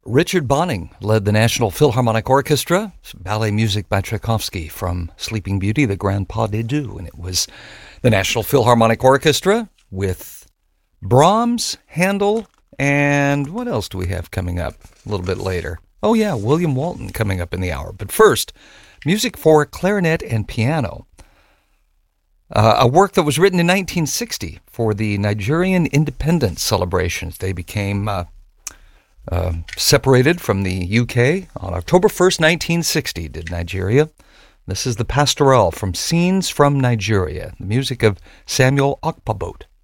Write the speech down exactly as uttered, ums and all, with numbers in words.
Richard Bonning led the National Philharmonic Orchestra, ballet music by Tchaikovsky from Sleeping Beauty, the Grand Pas de Deux. And it was the National Philharmonic Orchestra with Brahms, Handel, and what else do we have coming up a little bit later? Oh yeah, William Walton coming up in the hour. But first, music for clarinet and piano. Uh, a work that was written in nineteen sixty for the Nigerian independence celebrations. They became uh, uh, separated from the U K on October first, nineteen sixty, did Nigeria. This is the Pastoral from Scenes from Nigeria, the music of Samuel Okpabot.